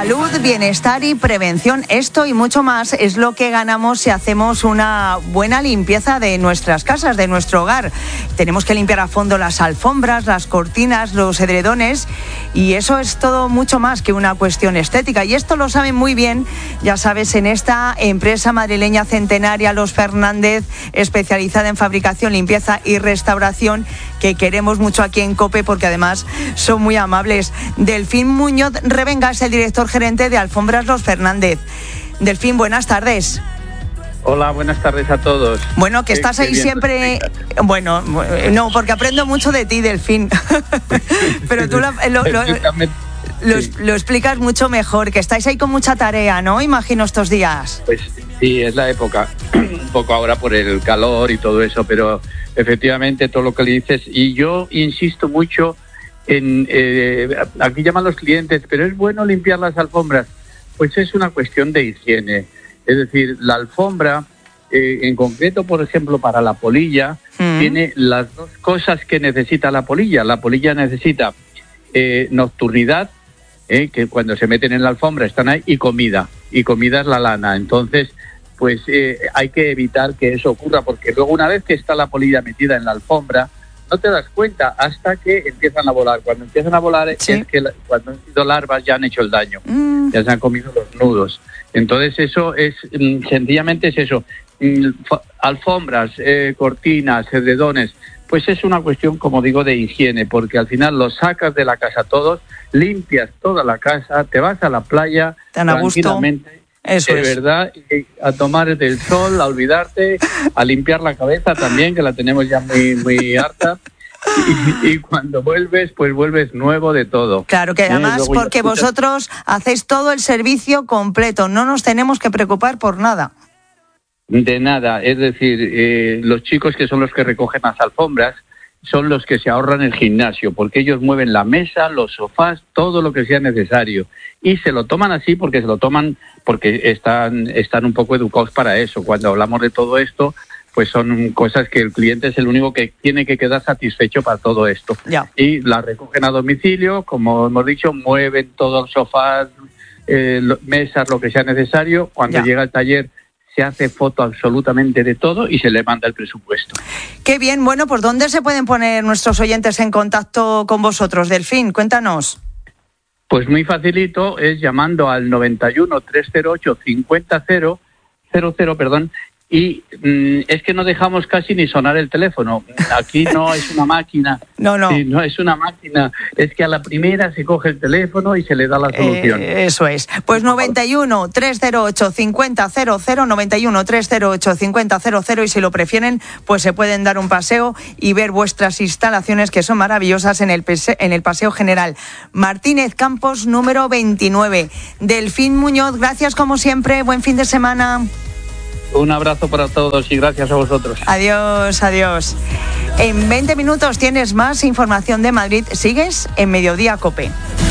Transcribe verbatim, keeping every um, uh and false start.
Salud, bienestar y prevención. Esto y mucho más es lo que ganamos si hacemos una buena limpieza de nuestras casas, de nuestro hogar. Tenemos que limpiar a fondo las alfombras, las cortinas, los edredones, y eso es todo mucho más que una cuestión estética. Y esto lo saben muy bien, ya sabes, en esta empresa madrileña centenaria, Los Fernández, especializada en fabricación, limpieza y restauración, que queremos mucho aquí en COPE porque además son muy amables. Delfín Muñoz Revenga es el director gerente de Alfombras Los Fernández. Delfín, buenas tardes. Hola, buenas tardes a todos. Bueno, que estás ahí siempre... Bueno, no, porque aprendo mucho de ti, Delfín. Pero tú lo, lo, lo, lo, lo explicas mucho mejor, que estáis ahí con mucha tarea, ¿no? Imagino estos días. Pues sí, es la época, un poco ahora por el calor y todo eso, pero efectivamente todo lo que le dices, y yo insisto mucho en, eh, aquí llaman los clientes, pero es bueno limpiar las alfombras. Pues es una cuestión de higiene, es decir, la alfombra, eh, en concreto, por ejemplo, para la polilla, mm. tiene las dos cosas que necesita la polilla. La polilla necesita eh, nocturnidad, eh, que cuando se meten en la alfombra están ahí, y comida, y comida es la lana. Entonces, pues eh, hay que evitar que eso ocurra, porque luego una vez que está la polilla metida en la alfombra, no te das cuenta hasta que empiezan a volar. Cuando empiezan a volar, sí. es que la, cuando han sido larvas ya han hecho el daño, mm. ya se han comido los nudos. Entonces eso es, sencillamente es eso, alfombras, eh, cortinas, edredones, pues es una cuestión, como digo, de higiene, porque al final los sacas de la casa todos, limpias toda la casa, te vas a la playa tan a tranquilamente. Gusto. Eso de es. verdad, a tomar del sol, a olvidarte, a limpiar la cabeza también, que la tenemos ya muy muy harta. Y, y cuando vuelves, pues vuelves nuevo de todo. Claro, que además, eh, porque vosotros hacéis todo el servicio completo, no nos tenemos que preocupar por nada. De nada, es decir, eh, los chicos que son los que recogen las alfombras son los que se ahorran el gimnasio, porque ellos mueven la mesa, los sofás, todo lo que sea necesario. Y se lo toman así porque se lo toman porque están, están un poco educados para eso. Cuando hablamos de todo esto, pues son cosas que el cliente es el único que tiene que quedar satisfecho para todo esto. Ya. Y la recogen a domicilio, como hemos dicho, mueven todos los sofás, eh, mesas, lo que sea necesario. Cuando ya. llega al taller, se hace foto absolutamente de todo y se le manda el presupuesto. Qué bien. Bueno, pues ¿dónde se pueden poner nuestros oyentes en contacto con vosotros, Delfín? Cuéntanos. Pues muy facilito, es llamando al noventa y uno, trescientos ocho, cincuenta cero cero, perdón, y mmm, es que no dejamos casi ni sonar el teléfono. Aquí no es una máquina. No, no. Sí, no es una máquina. Es que a la primera se coge el teléfono y se le da la solución. Eh, eso es. Pues noventa y uno, trescientos ocho, cincuenta cero cero, noventa y uno, trescientos ocho, cincuenta cero cero, y si lo prefieren, pues se pueden dar un paseo y ver vuestras instalaciones, que son maravillosas, en el, pase- en el Paseo General Martínez Campos, número veintinueve. Delfín Muñoz, gracias como siempre. Buen fin de semana. Un abrazo para todos y gracias a vosotros. Adiós, adiós. En veinte minutos tienes más información de Madrid. Sigues en Mediodía COPE.